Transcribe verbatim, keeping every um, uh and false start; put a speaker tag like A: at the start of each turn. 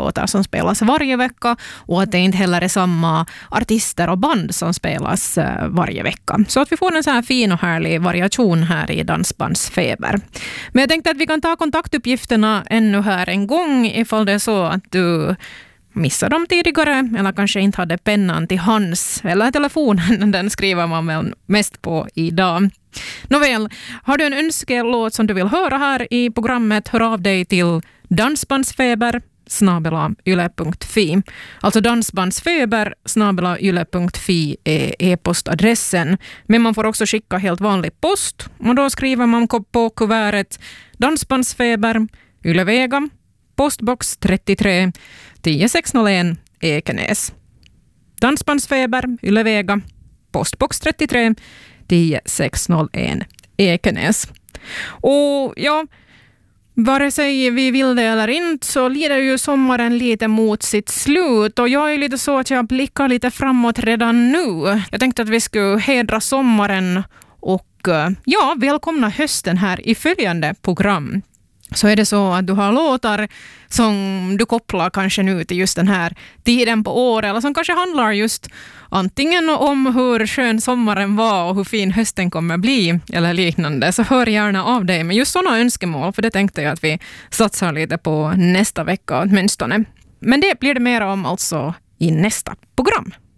A: låtar som spelas varje vecka och att det inte heller är samma artister och band som spelas varje vecka. Så att vi får en så här fin och härlig variation här i Dansbandsfeber. Men jag tänkte att vi kan ta kontaktuppgifterna ännu här en gång ifall det är så att du missade dem tidigare eller kanske inte hade pennan till hands eller telefonen, den skriver man väl mest på idag. Nåväl, har du en önskellåt som du vill höra här i programmet, hör av dig till dansbandsfeber snabel-a yle punkt fi. Alltså dansbandsfeber snabel-a yle punkt fi är e-postadressen. Men man får också skicka helt vanlig post och då skriver man på kuvertet Dansbandsfeber, Ylevega, postbox trettiotre tio sex noll ett Ekenäs. Dansbandsfeber, Ylevega, postbox trettiotre tio sex noll ett Ekenäs. Och ja, vare sig vi vill det eller inte så lider ju sommaren lite mot sitt slut och jag är lite så att jag blickar lite framåt redan nu. Jag tänkte att vi skulle hedra sommaren och ja, välkomna hösten här i följande program. Så är det så att du har låtar som du kopplar kanske nu till just den här tiden på året eller som kanske handlar just antingen om hur skön sommaren var och hur fin hösten kommer bli eller liknande, så hör gärna av dig med just sådana önskemål, för det tänkte jag att vi satsar lite på nästa vecka åtminstone. Men det blir det mer om alltså i nästa program.